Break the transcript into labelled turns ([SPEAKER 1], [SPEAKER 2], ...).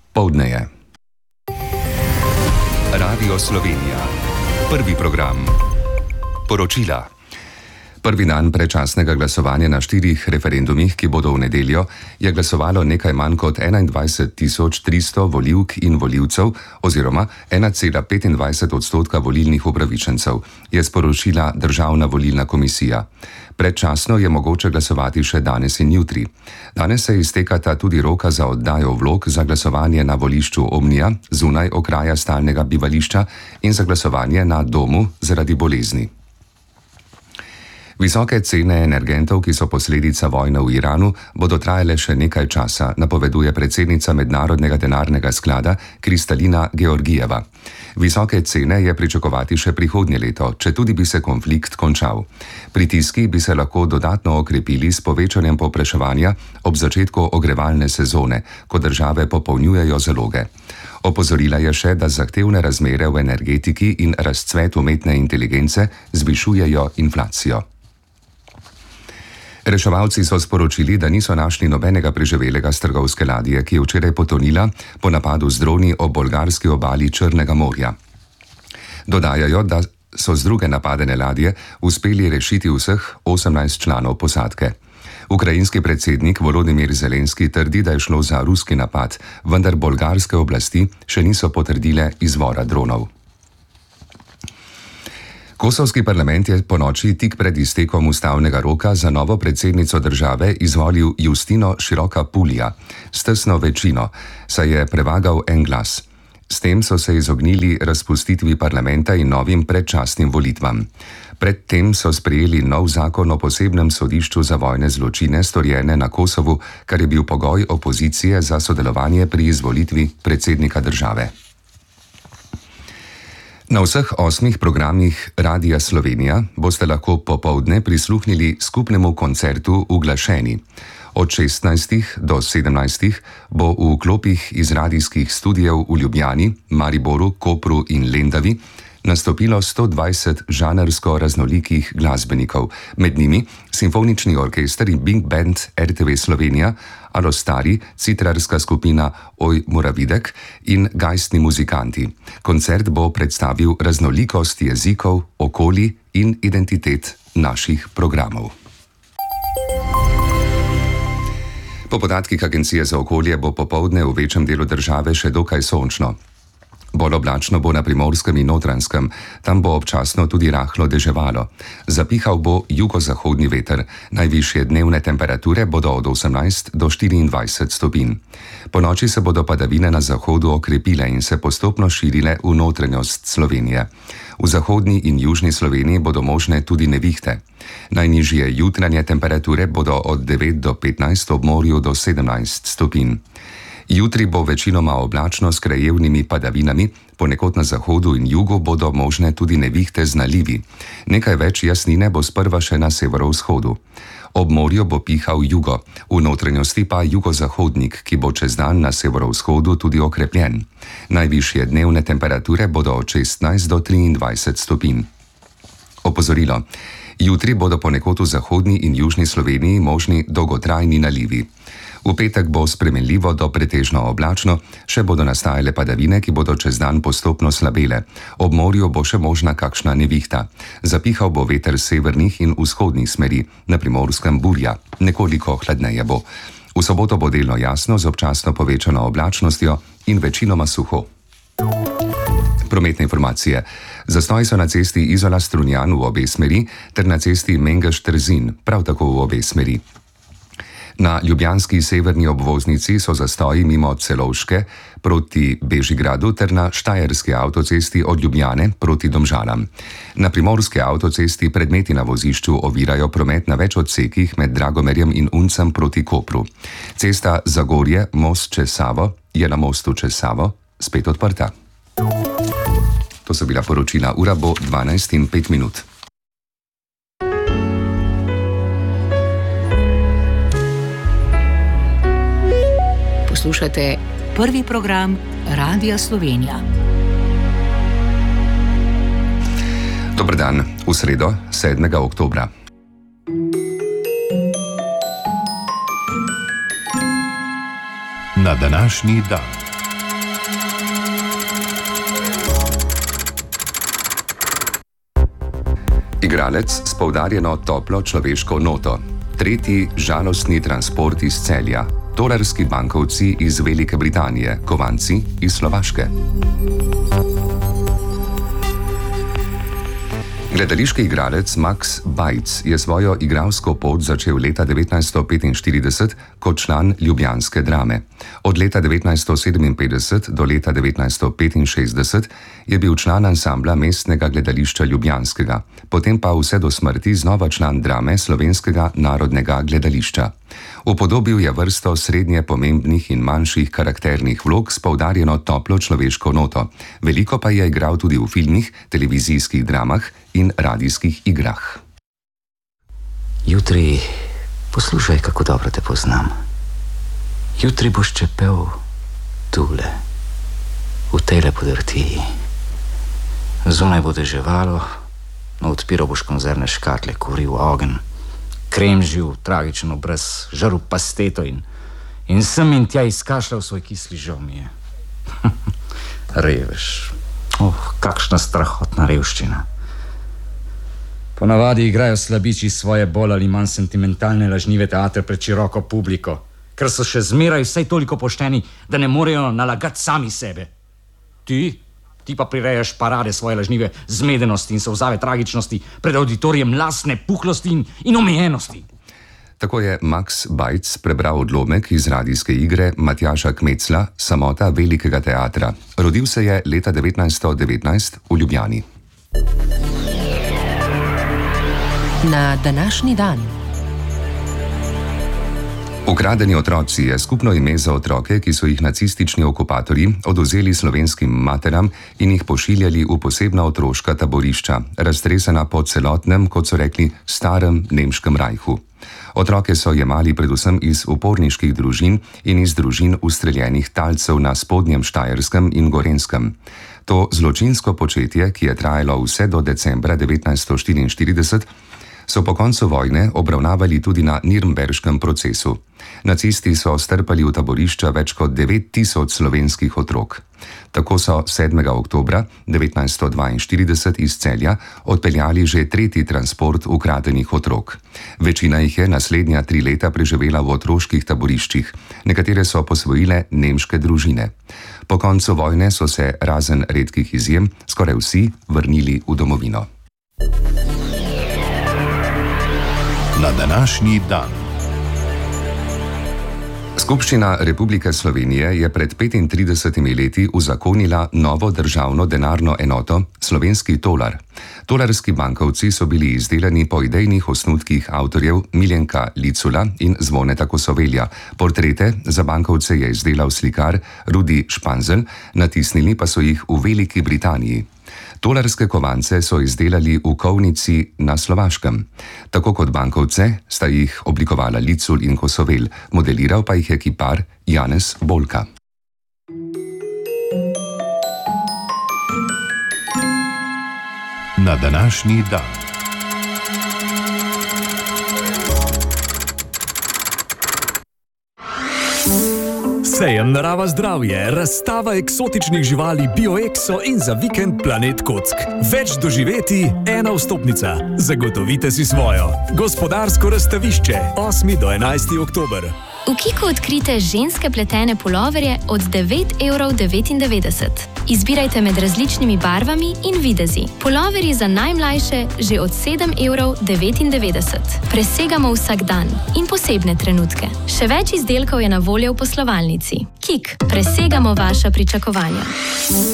[SPEAKER 1] Poldne je. Radio Slovenija. Prvi program. Poročila. Prvi dan predčasnega glasovanja na 4 referendumih, ki bodo v nedeljo, je glasovalo nekaj manj kot 21.300 volivk in volivcev oziroma 1,25% volilnih upravičencev, je sporočila Državna volilna komisija. Predčasno je mogoče glasovati še danes in jutri. Danes se iztekata tudi roka za oddajo vlog za glasovanje na volišču Omnija, zunaj okraja stalnega bivališča, in za glasovanje na domu zaradi bolezni. Visoke cene energentov, ki so posledica vojne v Iranu, bodo trajale še nekaj časa, napoveduje predsednica Mednarodnega denarnega sklada Kristalina Georgijeva. Visoke cene je pričakovati še prihodnje leto, četudi bi se konflikt končal. Pritiski bi se lahko dodatno okrepili s povečanjem povpraševanja ob začetku ogrevalne sezone, ko države popolnjujejo zaloge. Opozorila je še, da zahtevne razmere v energetiki in razcvet umetne inteligence zvišujejo inflacijo. Reševalci so sporočili, da niso našli nobenega preživelega s trgovske ladje, ki je včeraj potonila po napadu z droni ob bolgarski obali Črnega morja. Dodajajo, da so z druge napadene ladje uspeli rešiti vseh 18 članov posadke. Ukrajinski predsednik Volodimir Zelenski trdi, da je šlo za ruski napad, vendar bolgarske oblasti še niso potrdile izvora dronov. Kosovski parlament je ponoči tik pred iztekom ustavnega roka za novo predsednico države izvolil Justino Široka Pulija s tesno večino, saj je prevagal en glas. S tem so se izognili razpustitvi parlamenta in novim predčasnim volitvam. Predtem so sprejeli nov zakon o posebnem sodišču za vojne zločine storjene na Kosovu, kar je bil pogoj opozicije za sodelovanje pri izvolitvi predsednika države. Na vseh 8 programih Radia Slovenija boste lahko popoldne prisluhnili skupnemu koncertu Uglašeni. Od 16 do 17 bo v klopih iz radijskih studijev v Ljubljani, Mariboru, Kopru in Lendavi nastopilo 120 žanrsko raznolikih glasbenikov, med njimi simfonični orkester in Big Band RTV Slovenija, Alostari, citrarska skupina Oj Moravidek in gajstni muzikanti. Koncert bo predstavil raznolikost jezikov, okolij in identitet naših programov. Po podatkih Agencije za okolje bo popoldne v večjem delu države še dokaj sončno. Bolj oblačno bo na Primorskem in Notranjskem, tam bo občasno tudi rahlo deževalo. Zapihal bo jugozahodni veter, najvišje dnevne temperature bodo od 18 do 24 stopinj. Ponoči se bodo padavine na zahodu okrepile in se postopno širile v notranjost Slovenije. V zahodni in južni Sloveniji bodo možne tudi nevihte. Najnižje jutranje temperature bodo od 9 do 15, ob morju do 17 stopinj. Jutri bo večinoma oblačno s krajevnimi padavinami, ponekod na zahodu in jugu bodo možne tudi nevihte z nalivi. Nekaj več jasnine bo sprva še na severovzhodu. Ob morju bo pihal jugo, v notranjosti pa jugozahodnik, ki bo čez dan na severovzhodu tudi okrepljen. Najvišje dnevne temperature bodo od 16 do 23 stopinj. Opozorilo. Jutri bodo ponekod v zahodni in južni Sloveniji možni dolgotrajni nalivi. V petek bo spremenljivo do pretežno oblačno, še bodo nastajale padavine, ki bodo čez dan postopno slabele. Ob morju bo še možna kakšna nevihta. Zapihal bo veter severnih in vzhodnih smeri, na Primorskem burja, nekoliko hladneje bo. V soboto bo delno jasno z občasno povečano oblačnostjo in večinoma suho. Prometne informacije. Zastoji so na cesti Izola-Strunjan v obe smeri ter na cesti Mengeš-Trzin, prav tako v obe smeri. Na ljubljanski severni obvoznici so zastoji mimo Celovške proti Bežigradu ter na štajerski avtocesti od Ljubljane proti Domžalam. Na primorski avtocesti predmeti na vozišču ovirajo promet na več odsekih med Dragomerjem in Uncem proti Kopru. Cesta Zagorje, most čez Savo je na mostu čez Savo spet odprta. To so bila poročila, ura bo 12:05.
[SPEAKER 2] Poslušate prvi program Radia Slovenija.
[SPEAKER 1] Dober dan, v sredo, 7. oktobra.
[SPEAKER 3] Na današnji dan.
[SPEAKER 1] Igralec s poudarjeno toplo človeško noto. Tretji žalostni transport iz Celja. Tolarski bankovci iz Velike Britanije, kovanci iz Slovaške. Gledališki igralec Max Bajc je svojo igralsko pot začel leta 1945 kot član ljubljanske Drame. Od leta 1957 do leta 1965 je bil član ansambla Mestnega gledališča ljubljanskega, potem pa vse do smrti znova član Drame Slovenskega narodnega gledališča. Upodobil je vrsto srednje pomembnih in manjših karakternih vlog s poudarjeno toplo človeško noto. Veliko pa je igral tudi v filmih, televizijskih dramah in radijskih igrah.
[SPEAKER 3] Jutri, poslušaj, kako dobro te poznam. Jutri boš čepel tule, v tejle podrtiji. Zunaj bo deževalo, odpiral boš konzervne škatle, kuril ogenj, kremžil, tragičen obraz, žaril pasteto in sem in tja izkašljal svoj kisli žomije. Revež. Kakšna strahotna revščina. Ponavadi igrajo slabiči svoje bolj ali manj sentimentalne lažnive teatre pred široko publiko, ker so še zmeraj vsaj toliko pošteni, da ne morejo nalagati sami sebe. Ti pa prirejaš parade svoje lažnive zmedenosti in solzave tragičnosti pred auditorijem lastne puhlosti in omejenosti.
[SPEAKER 1] Tako je Max Bajc prebral odlomek iz radijske igre Matjaža Kmecla Samota Velikega teatra. Rodil se je leta 1919 v Ljubljani.
[SPEAKER 2] Na današnji dan.
[SPEAKER 1] Ukradeni otroci je skupno ime za otroke, ki so jih nacistični okupatorji odvzeli slovenskim materam in jih pošiljali v posebna otroška taborišča, raztresena po celotnem, kot so rekli, starem nemškem rajhu. Otroke so jemali predvsem iz uporniških družin in iz družin ustreljenih talcev na spodnjem Štajerskem in Gorenjskem. To zločinsko početje, ki je trajalo vse do decembra 1944, so po koncu vojne obravnavali tudi na Nürnberškem procesu. Nacisti so strpali v taborišča več kot 9000 slovenskih otrok. Tako so 7. oktobra 1942 iz Celja odpeljali že tretji transport ukradenih otrok. Večina jih je naslednja 3 leta preživela v otroških taboriščih, nekatere so posvojile nemške družine. Po koncu vojne so se, razen redkih izjem, skoraj vsi vrnili v domovino.
[SPEAKER 4] Na današnji dan.
[SPEAKER 1] Skupščina Republike Slovenije je pred 35 leti uzakonila novo državno denarno enoto, slovenski tolar. Tolarski bankovci so bili izdelani po idejnih osnutkih avtorjev Miljenka Licula in Zvoneta Kosovelja. Portrete za bankovce je izdelal slikar Rudi Španzel, natisnili pa so jih v Veliki Britaniji. Tolarske kovance so izdelali v kovnici na Slovaškem. Tako kot bankovce sta jih oblikovala Licul in Kosovel, modeliral pa jih je kipar Janez Bolka.
[SPEAKER 4] Na današnji dan.
[SPEAKER 5] Sejem Narava zdravje, razstava eksotičnih živali BioExo in za vikend Planet Kock. Več doživeti, ena vstopnica. Zagotovite si svojo. Gospodarsko razstavišče, 8. do 11. oktober.
[SPEAKER 6] V Kiku odkrite ženske pletene puloverje od 9,99 €. Izbirajte med različnimi barvami in videzi. Puloverji za najmlajše že od 7,99 €. Presegamo vsak dan in posebne trenutke. Še več izdelkov je na voljo v poslovalnici. Kik, presegamo vaša pričakovanja.